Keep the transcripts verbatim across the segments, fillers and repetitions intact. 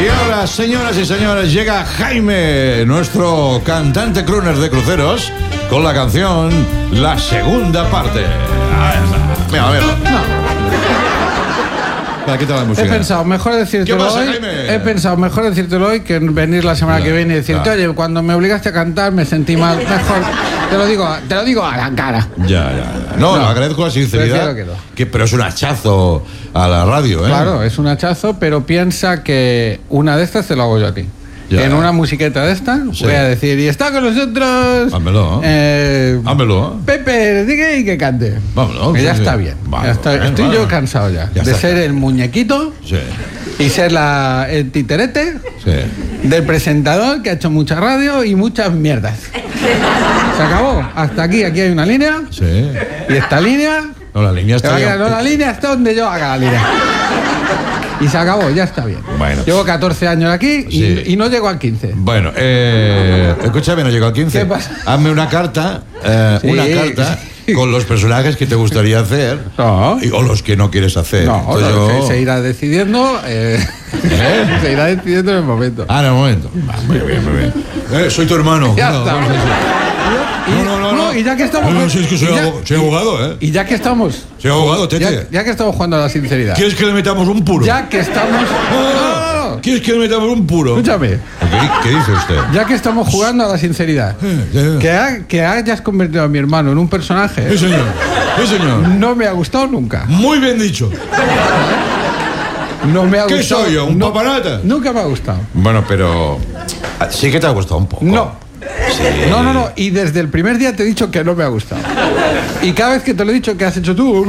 Y ahora, señoras y señores, llega Jaime, nuestro cantante crooner de cruceros, con la canción La Segunda Parte. Ahí está. Mira, mira. No. Para, quita la música. He pensado mejor decírtelo ¿Qué pasa, hoy. Jaime? He pensado mejor decírtelo hoy que venir la semana Claro, que viene y decirte, claro. oye, cuando me obligaste a cantar me sentí mal. Mejor te lo digo, te lo digo a la cara. Ya, ya, ya. No, No, agradezco la sinceridad. prefiero que no. Que, pero es un hachazo a la radio, ¿eh? Claro, es un hachazo, pero piensa que una de estas te lo hago yo a ti. Ya. En una musiqueta de esta Sí. voy a decir, y está con nosotros Hámelo. eh, Hámelo. Pepe, diga y que cante. Vámonos, Que ya sí, está sí. bien. Vale, Ya está- bueno, estoy bueno. yo cansado ya, Ya de está. ser el muñequito Sí, y ser la, el titerete sí. del presentador que ha hecho mucha radio y muchas mierdas. Se acabó. Hasta aquí, aquí hay una línea. Sí. Y esta línea. No, la línea te va está a quedar, ya- no, la línea está donde yo haga la línea. Y se acabó, ya está bien. Bueno. Llevo catorce años aquí y, Sí. y no llego al quince. Bueno, eh, escúchame, no llegó al quince. ¿Qué pasa? Hazme una carta, eh, Sí. una carta con los personajes que te gustaría hacer No. y- o los que no quieres hacer. No, Entonces no, yo- se, se irá decidiendo. eh, ¿Eh? se irá decidiendo en el momento. Ah, en el momento. Va, muy bien, muy bien. Eh, soy tu hermano. Ya No, está. no, sí, sí. Y, No, no, no, no. y ya que estamos. No, no, si es que soy, y ya- abo- soy abogado, ¿eh? Y ya que estamos. Soy abogado, tete. Ya, ya que estamos jugando a la sinceridad. ¿Quieres que le metamos un puro? Ya que estamos. No, no, no. No, no, no. ¿Quieres que le metamos un puro? Escúchame. ¿Qué, qué dice usted? Ya que estamos jugando a la sinceridad. Eh, eh. Que, ha- que hayas convertido a mi hermano en un personaje. Sí, señor. Sí, señor. No me ha gustado nunca. Muy bien dicho. No me ha ¿Qué gustado. soy yo, un no- paparata? Nunca me ha gustado. Bueno, pero ah, sí que te ha gustado un poco. No. Sí. No, no, no. Y desde el primer día te he dicho que no me ha gustado. Y cada vez que te lo he dicho, ¿qué has hecho tú?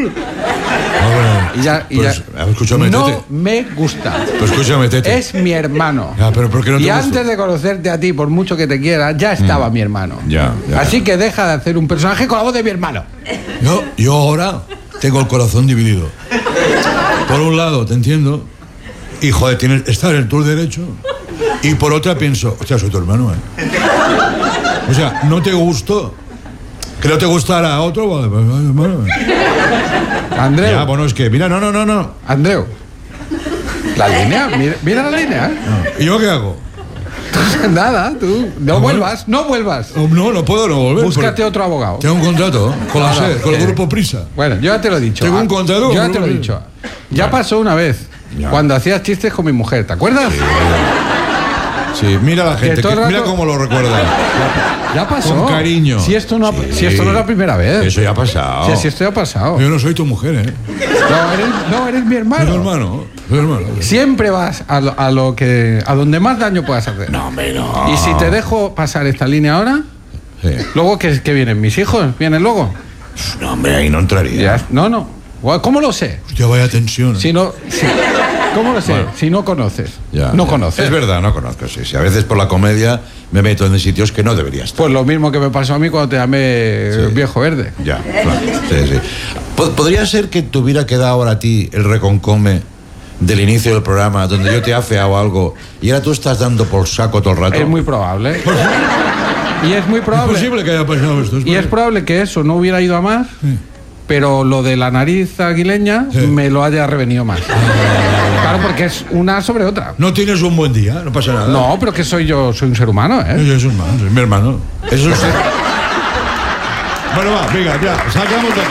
Y ya. Y Pues, ya. escúchame, no Tete. me gusta. Pues escúchame, Tete. Es mi hermano. Ya, pero ¿por qué no te y gusta? antes de conocerte a ti, por mucho que te quiera, ya estaba mi hermano. Ya, ya. Así que deja de hacer un personaje con la voz de mi hermano. Yo, yo ahora tengo el corazón dividido. Por un lado, te entiendo. Y, joder, tienes, está en el tour derecho. Y por otra pienso, hostia, soy tu hermano, ¿eh? O sea, ¿no te gustó? ¿Que no te gustara a otro? Vale, pues, vale, hermano. Andreu. Ya, bueno, es que, mira, no, no, no, no. Andreu. La línea, mira, mira la línea. ¿Y yo qué hago? Nada, tú. No vuelvas, no vuelvas. Oh, No, no puedo no volver. Búscate porque otro abogado. Tengo un contrato con la Claro, SER, con el eh. grupo Prisa. Bueno, yo ya te lo he dicho. Tengo un Ah, contrato Yo ya con te lo he un- dicho. Ya pasó una vez. Ya. Cuando hacías chistes con mi mujer, ¿te acuerdas? Sí, mira la gente, todo el que- mira rato- cómo lo recuerda. Ya pasó. Con cariño. Si esto no, ha- Sí. si esto no es la primera vez. Eso ya ha pasado. Si, si esto ya ha pasado. Yo no soy tu mujer, ¿eh? No, eres, no, eres mi Soy hermano. tu hermano. Soy hermano. Siempre vas a lo, a lo que a donde más daño puedas hacer. No, hombre, no. Y si te dejo pasar esta línea ahora, Sí. luego que, que vienen mis hijos, vienen luego. No, hombre, ahí no entraría. Ya, no, no. ¿Cómo lo sé? Hostia, vaya tensión. ¿eh? Si no, si- ¿cómo lo sé? Bueno. Si no conoces. Ya, no ya. conoces. Es verdad, no conozco, sí, sí. A veces por la comedia me meto en sitios que no debería estar. Pues lo mismo que me pasó a mí cuando te llamé Sí. viejo verde. Ya, claro. Sí, sí. Po- ¿Podría ser que te hubiera quedado ahora a ti el reconcome del inicio del programa, donde yo te he afeado algo y ahora tú estás dando por saco todo el rato? Es muy probable. Y es muy Es probable. posible que haya pasado esto. Y es probable que eso no hubiera ido a más, pero lo de la nariz aguileña Sí. me lo haya revenido más. Claro, porque es una sobre otra. No tienes un buen día, no pasa nada. No, pero que soy yo, soy un ser humano, ¿eh? Eso es un hermano, es mi hermano. Eso es... Bueno, va, venga, ya, sacamos de aquí,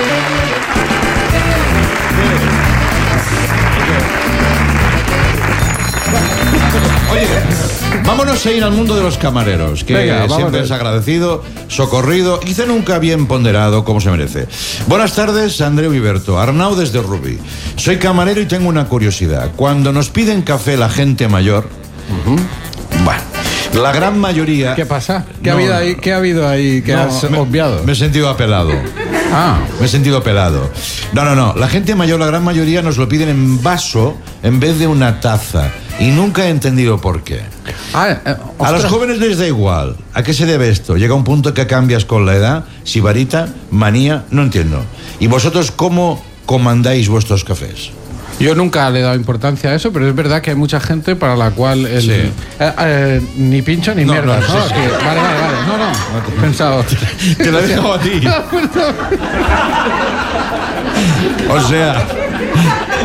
va. Oye, vámonos a ir al mundo de los camareros, que Venga, siempre vámonos. es agradecido, socorrido, quizá nunca bien ponderado como se merece. Buenas tardes, Andreu Iberto, Arnau desde Rubí. Soy camarero y tengo una curiosidad. Cuando nos piden café la gente mayor, bueno, la gran mayoría... ¿Qué pasa? ¿Qué, No, ha, habido no, ahí, ¿Qué ha habido ahí que No, has me- obviado? Me he sentido apelado. Ah, Me he sentido pelado. No, no, no. La gente mayor, la gran mayoría, nos lo piden en vaso en vez de una taza. Y nunca he entendido por qué. ah eh, A los ostras. jóvenes les da igual. ¿A qué se debe esto? Llega un punto que cambias con la edad. Sibarita, manía, no entiendo. ¿Y vosotros cómo comandáis vuestros cafés? Yo nunca le he dado importancia a eso, pero es verdad que hay mucha gente para la cual el, Sí. eh, eh, ni pincho ni No, mierda, no, ¿no? sí, sí. Que- vale, vale, vale. No, no. He pensado. Te lo he dejado a ti. O sea,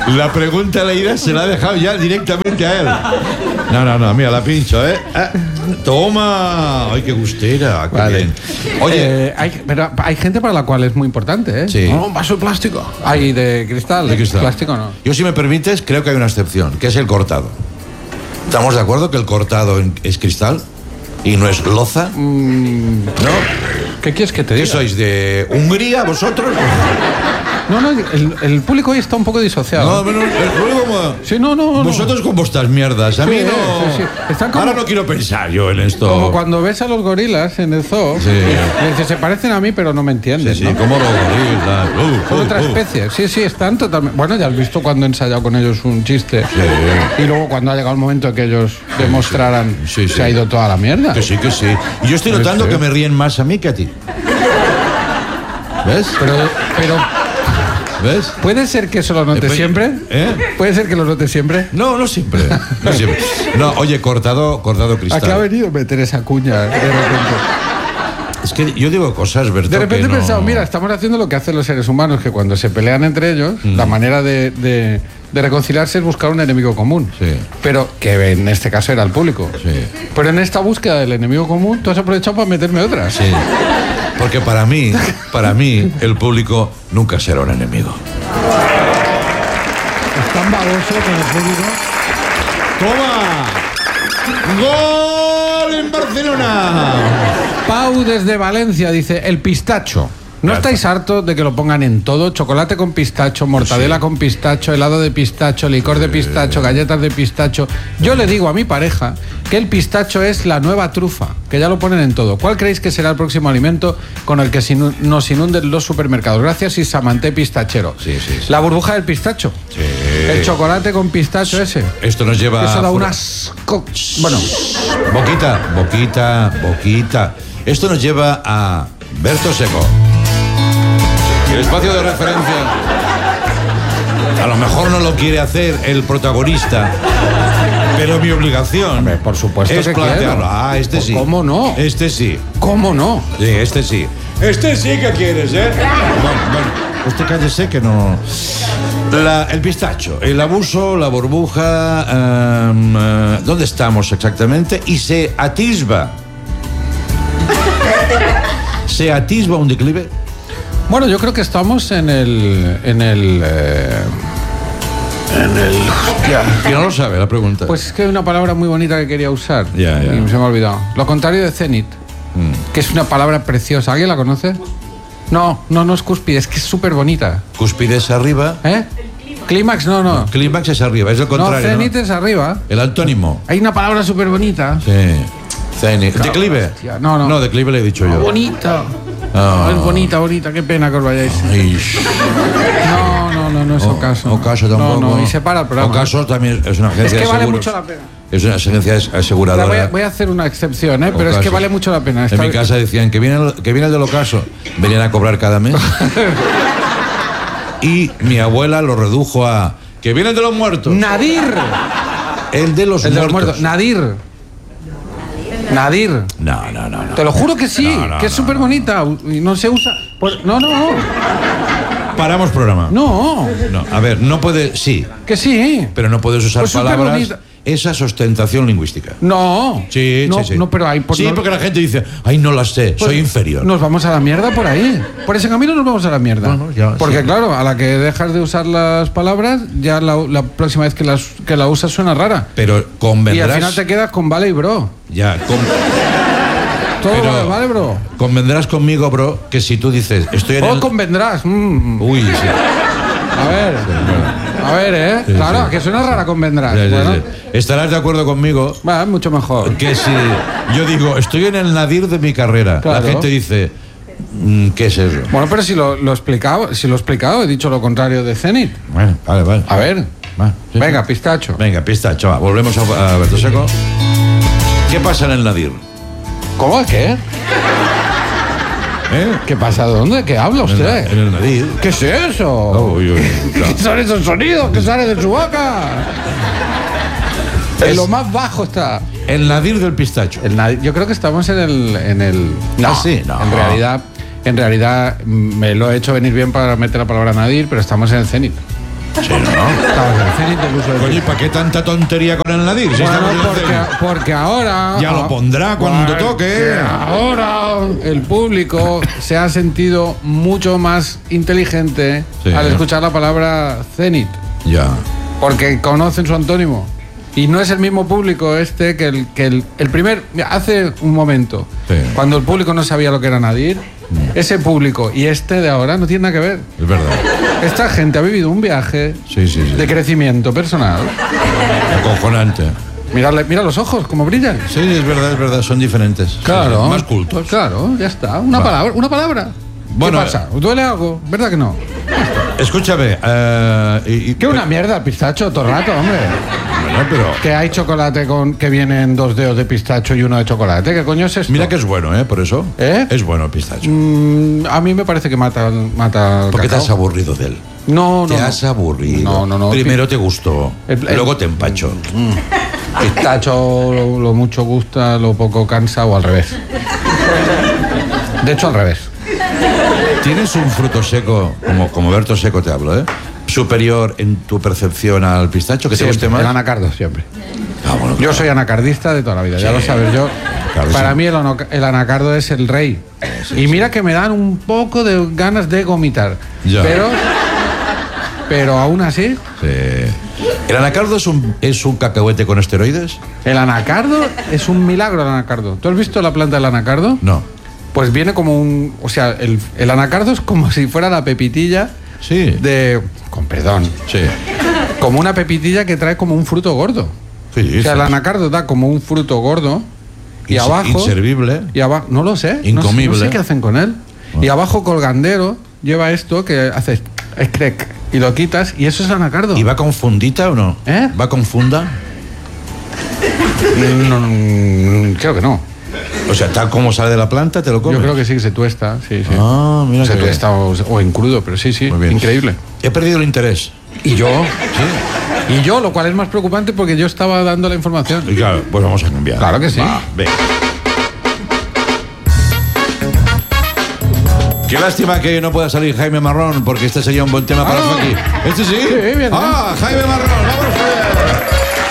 La pregunta leída se la ha dejado ya directamente a él. No, no, no, mira, la pincho, ¿eh? Ah, toma. Ay, qué gustera. Qué Vale. bien. Oye, Eh, hay, pero hay gente para la cual es muy importante, ¿eh? Sí. No, un vaso de plástico. Hay de cristal. ¿de qué está? Plástico no. Yo, si me permites, creo que hay una excepción, que es el cortado. ¿Estamos de acuerdo que el cortado en- es cristal y no es loza? Mm, ¿No? ¿Qué quieres que te ¿Qué diga? sois, de Hungría, vosotros? No, no, el, el público hoy está un poco disociado. No, pero el público como... Sí, no, no, no. Vosotros con vuestras mierdas, a mí Sí, no... sí, sí. Están como- Ahora no quiero pensar yo en esto. Como cuando ves a los gorilas en el zoo, Sí. y dices, se parecen a mí, pero no me entienden. Sí, sí, ¿no? como los gorilas. Uh, Son uh, otra uh. especie. Sí, sí, están totalmente. Bueno, ya has visto cuando he ensayado con ellos un chiste. Sí. Y luego cuando ha llegado el momento que ellos demostraran, Sí, sí. se ha ido toda la mierda. Que sí, que sí. Y yo estoy Sí, notando sí. que me ríen más a mí que a ti. ¿Ves? Pero, pero ¿Ves? ¿puede ser que eso lo note Después- siempre? ¿Eh? ¿Puede ser que lo note siempre? No, no siempre. No siempre. No, oye, cortado, cortado ¿A qué ha cristal. venido a meter esa cuña de repente? Es que yo digo cosas, Berto, De repente que he no... pensado, mira, estamos haciendo lo que hacen los seres humanos, que cuando se pelean entre ellos, Mm. la manera de, de- de reconciliarse es buscar un enemigo común. Sí. Pero que en este caso era el público. Sí. Pero en esta búsqueda del enemigo común, tú has aprovechado para meterme otra. Sí. Porque para mí, para mí, el público nunca será un enemigo. Es tan baboso que el público... ¡Toma! ¡Gol en Barcelona! Pau desde Valencia dice, el pistacho. ¿No Claro. estáis hartos de que lo pongan en todo? Chocolate con pistacho, mortadela Sí. con pistacho, helado de pistacho, licor de pistacho, galletas de pistacho. Yo le digo a mi pareja que el pistacho es la nueva trufa, que ya lo ponen en todo. ¿Cuál creéis que será el próximo alimento con el que sinu- nos inunden los supermercados? Gracias y Samanté pistachero. Sí, sí, sí. La burbuja del pistacho. Sí. El chocolate con pistacho ese. Esto nos lleva Eso da a... un asco. Bueno, Boquita, boquita, boquita. Esto nos lleva a Berto Seco. El espacio de referencia. A lo mejor no lo quiere hacer el protagonista, pero mi obligación Hombre, por supuesto es que plantearlo. quiero. Ah, este Pues sí. ¿cómo no? Este sí. ¿cómo no? Sí, este sí. Este sí que quieres, ¿eh? Bueno, bueno, usted cállese que no... La- el pistacho, el abuso, la burbuja... em, eh, ¿dónde estamos exactamente? Y se atisba. ¿Se atisba un declive? Bueno, yo creo que estamos en el. En el. eh, en el. hostia. Que no lo sabe la pregunta. Pues es que hay una palabra muy bonita que quería usar. Ya, ya. Y se me ha olvidado. Lo contrario de cenit, que es una palabra preciosa. ¿Alguien la conoce? No, no, no es cúspide, es que es súper bonita. Cúspide es arriba, ¿Eh? Clímax, no, no. clímax es arriba, es el No, contrario, ¿no? cenit es arriba. El antónimo. Hay una palabra súper bonita. Sí. Cenit. ¿Declive? Hostia, no, no. No, declive le he dicho yo. Bonita. Ah. Es bonita, bonita. Qué pena que os vayáis. Ay, No, no, no, no es O- ocaso. Ocaso tampoco. No, no, y se para el programa. Ocaso también es una agencia Es que de vale seguros. mucho la pena. Es una agencia as- La aseguradora. voy, a, voy a hacer una excepción, ¿eh? pero es que Ocaso. vale mucho la pena. En Esta- mi casa decían que viene, el, que viene el del ocaso. Venían a cobrar cada mes. Y mi abuela lo redujo a... Que viene el de los muertos. Nadir. El de los El de los muertos. muertos. Nadir. Nadir. No, no, no, no. Te lo juro que sí, No, no, que es no, súper bonita. Y no se usa. Pues, no, no, Paramos programa. no. No, a ver, no puede... Sí, Que sí. pero no puedes usar Pues súper palabras... bonita. Esa es ostentación lingüística. No. Sí, no, sí, sí. No, pero hay. pues sí, no- porque la gente dice, ay, no las sé, pues soy inferior. Nos vamos a la mierda por ahí. Por ese camino nos vamos a la mierda. No, no, ya, porque sí. claro, a la que dejas de usar las palabras, ya la, la próxima vez que, las, que la usas suena rara. Pero Y al convendrás... final te quedas con vale y bro. Ya, con- Todo Pero- vale, vale, bro. convendrás conmigo, bro, que si tú dices, estoy en O el... convendrás. mm. Uy, sí. A ver. A ver, ¿eh? Sí, claro, sí. que suena rara convendrás. Sí, sí, bueno, sí. Estarás de acuerdo conmigo va, mucho mejor. que si yo digo, estoy en el nadir de mi carrera, Claro. la gente dice, mm, ¿qué es eso? Bueno, pero si lo, lo he explicado, si lo he explicado, he dicho lo contrario de Zenit. Bueno, vale, vale. A ver. Va, sí, Venga, sí. pistacho. Venga, pistacho, va, volvemos a, a Berto Seco. ¿Qué pasa en el nadir? ¿Cómo? ¿Qué? ¿Eh? ¿Qué pasa? ¿De dónde? ¿Qué habla En el, usted? en el nadir. ¿Qué es eso? Oh, uy, uy, claro. ¿Qué son esos sonidos que salen de su boca? En lo más bajo está. El nadir del pistacho. El nadi- yo creo que estamos en el, en el. Ah, sí, no. En realidad, en realidad mm, me lo he hecho venir bien para meter la palabra nadir, pero estamos en el cenit. Sí, ¿no? Estabas en el Zenit del uso del Oye, ¿para qué tanta tontería con el Nadir? Si Bueno, estamos en el porque, Zenit. porque ahora... Ya lo pondrá cuando toque. Ahora el público se ha sentido mucho más inteligente Sí. al escuchar la palabra Zenit, Ya. porque conocen su antónimo. Y no es el mismo público este que el, que el, el primer... mira, hace un momento, Sí. cuando el público no sabía lo que era Nadir, ese público y este de ahora no tiene nada que ver. Es verdad. Esta gente ha vivido un viaje Sí, sí, sí. de crecimiento personal. Acojonante. Mírale, mira los ojos, cómo brillan. Sí, es verdad, es verdad. Son diferentes. Claro. Sí, sí. Más cultos. Claro, ya está. Una Va. palabra, una palabra. Bueno, ¿Qué pasa? ¿Duele algo? ¿Verdad que no? Escúchame. eh, y, y- Que una mierda el pistacho todo el rato, hombre. Bueno, pero... Que hay chocolate con que vienen dos dedos de pistacho y uno de chocolate. ¿Qué coño es esto? Mira que es bueno, ¿eh? Por eso. ¿Eh? Es bueno el pistacho. Mm, a mí me parece que mata, mata el ¿Por qué te cacao. has aburrido de él? No, no. Te no. has aburrido. No, no, no. Primero te gustó, El- el- luego te empacho. Pistacho lo, lo mucho gusta, lo poco cansa o al revés. De hecho, al revés. ¿Tienes un fruto seco, como, como Berto Seco te hablo, ¿eh? superior en tu percepción al pistacho, que te guste Siempre, más? el anacardo, siempre. Ah, bueno, Yo claro. soy anacardista de toda la vida, ya Sí. lo sabes. Yo, Claro, para sí. mí el, ano- el anacardo es el rey. Y mira que me dan un poco de ganas de vomitar. Ya. Pero, pero aún así, Sí. ¿El anacardo es un, es un cacahuete con esteroides? el anacardo es un milagro. El anacardo. ¿Tú has visto la planta del anacardo? No. Pues viene como un... O sea, el, el anacardo es como si fuera la pepitilla Sí. de... Con perdón. Sí. Como una pepitilla que trae como un fruto gordo. ¿Qué O sea, el dices? y da como un fruto gordo y Inse- abajo... Inservible. Y abajo... No lo sé. no sé- Incomible. No sé, qué hacen con él. Y abajo colgandero lleva esto que haces... Escrec, y lo quitas y eso es anacardo. ¿Y va con fundita o no? ¿Eh? ¿Va con funda? No, no, creo que no. O sea, tal como sale de la planta, te lo comes. Yo creo que sí, que se tuesta. Sí, sí. Ah, mira se qué bien. tuesta o, o en crudo, pero sí, sí. Muy bien. Increíble. He perdido el interés. Y yo... Sí. Y yo, lo cual es más preocupante porque yo estaba dando la información. Y claro, pues vamos a cambiar. Claro que sí. Va, venga. Qué lástima que no pueda salir Jaime Marrón, porque este sería un buen tema para Ah. Faki. ¿Este sí? Sí, bien, Ah, Jaime Marrón, vamos a ver.